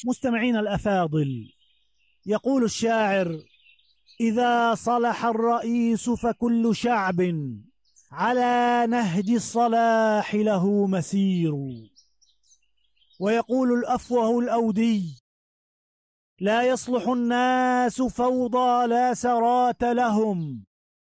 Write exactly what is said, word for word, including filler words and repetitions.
مستمعين الأفاضل، يقول الشاعر: إذا صلح الرئيس فكل شعب على نهج الصلاح له مسير. ويقول الأفوه الأودي: لا يصلح الناس فوضى لا سرات لهم